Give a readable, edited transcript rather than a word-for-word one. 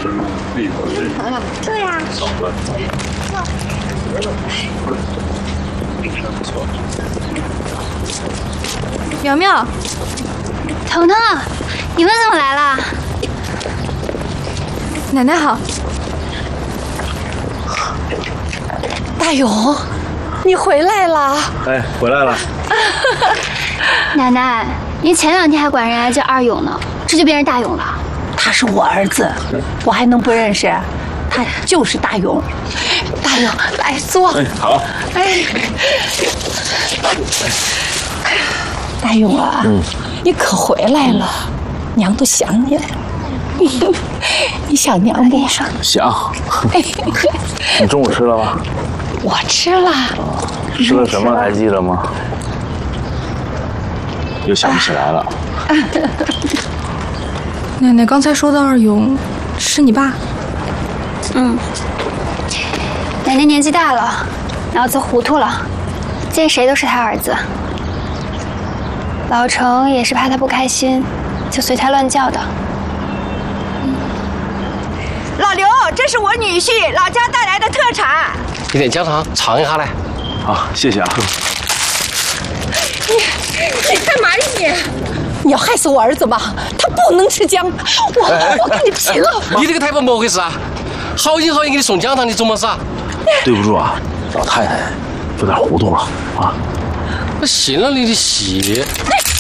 对呀。 苗苗， 彤彤，你们怎么来了？ 奶奶好。 大勇，你回来了。 哎，回来了。 奶奶，您前2天还管人家叫二勇呢，这就变成大勇了。 他是我儿子，我还能不认识？他就是大勇。大勇，来坐。 哎，好。 哎，大勇啊，你可回来了，娘都想你了。你想娘不？ 想。你中午吃了吗？ 我吃了。 吃了什么还记得吗？又想不起来了。 奶奶刚才说的二勇是你爸？ 奶奶年纪大了，脑子糊涂了，见谁都是他儿子。老程也是怕他不开心，就随他乱叫的。 老刘，这是我女婿老家带来的特产， 一点姜糖尝一下来。 好，谢谢啊。 你干嘛呀你要害死我儿子吗？他不能吃姜，我跟你拼了！ 你这个太婆怎么回事啊？好心给你送姜糖，你做么事啊？ 对不住啊，老太太有点糊涂了啊。 我信了你的戏。